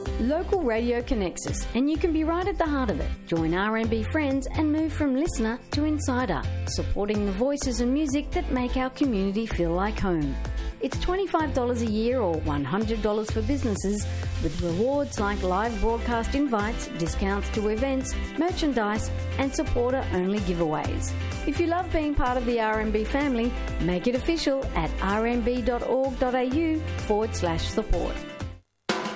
Local radio connects us, and you can be right at the heart of it. Join RMB Friends and move from listener to insider, supporting the voices and music that make our community feel like home. It's $25 a year or $100 for businesses, with rewards like live broadcast invites, discounts to events, merchandise, and supporter-only giveaways. If you love being part of the RMB family, make it official at rmb.org.au/support.